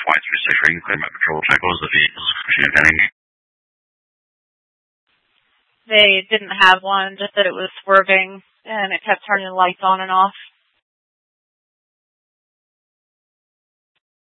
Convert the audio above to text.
Y363 equipment patrol check. What was the vehicle's description of heading? They didn't have one, just that it was swerving, and it kept turning the lights on and off.